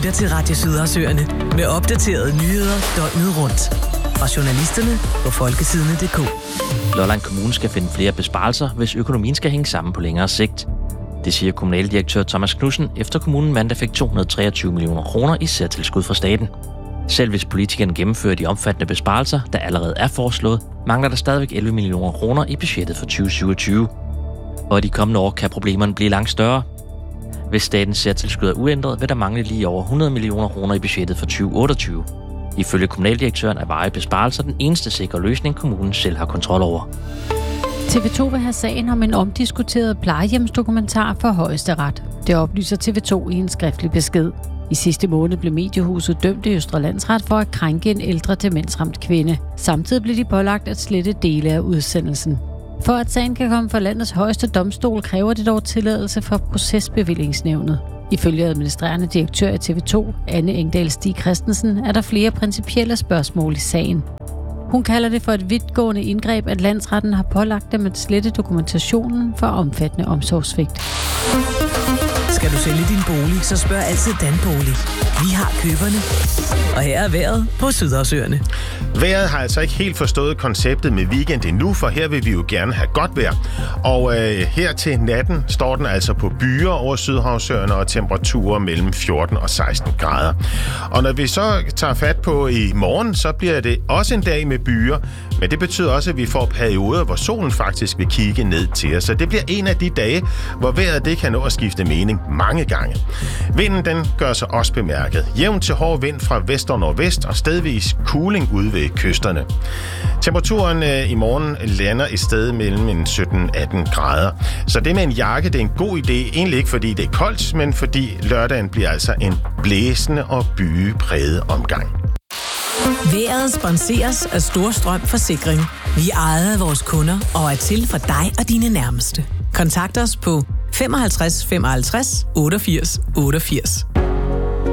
lytter til Radio Sydersøerne med opdaterede nyheder døgnet rundt. Fra journalisterne på folkesidene.dk. Lolland Kommune skal finde flere besparelser, hvis økonomien skal hænge sammen på længere sigt. Det siger kommunaldirektør Thomas Knudsen, efter kommunen mandag fik 223 millioner kroner i særtilskud fra staten. Selv hvis politikerne gennemfører de omfattende besparelser, der allerede er foreslået, mangler der stadigvæk 11 millioner kroner i budgettet for 2027. Og i de kommende år kan problemerne blive langt større. Hvis statens særtilskud er uændret, vil der mangle lige over 100 millioner kroner i budgettet for 2028. Ifølge kommunaldirektøren er varige besparelser den eneste sikre løsning, kommunen selv har kontrol over. TV2 vil have sagen om en omdiskuteret plejehjemsdokumentar for Højesteret. Det oplyser TV2 i en skriftlig besked. I sidste måned blev mediehuset dømt i Østre Landsret for at krænke en ældre demensramt kvinde. Samtidig blev de pålagt at slette dele af udsendelsen. For at sagen kan komme for landets højeste domstol, kræver det dog tilladelse fra Procesbevillingsnævnet. Ifølge administrerende direktør i TV2, Anne Engdahl Stig Christensen, er der flere principielle spørgsmål i sagen. Hun kalder det for et vidtgående indgreb, at landsretten har pålagt dem at slette dokumentationen for omfattende omsorgssvigt. Skal du sælge din bolig, så spørg altid Danbolig. Vi har køberne. Og her er vejret på Sydersøerne. Vejret har altså ikke helt forstået konceptet med weekend endnu, for her vil vi jo gerne have godt vejr. Og her til natten står den altså på byer over Sydhavsøerne og temperaturer mellem 14 og 16 grader. Og når vi så tager fat på i morgen, så bliver det også en dag med byer, men det betyder også, at vi får perioder, hvor solen faktisk vil kigge ned til os. Så det bliver en af de dage, hvor vejret det kan nå at skifte mening mange gange. Vinden den gør sig også bemærket. Jævn til hård vind fra vest og nordvest og stedvis kuling ude ved kysterne. Temperaturen i morgen lander et sted mellem en 17-18 grader. Så det med en jakke, det er en god idé. Egentlig ikke fordi det er koldt, men fordi lørdagen bliver altså en blæsende og byepræget omgang. Vejret sponseres af Storstrøm Forsikring. Vi er ejet af vores kunder og er til for dig og dine nærmeste. Kontakt os på 55 55 88 88.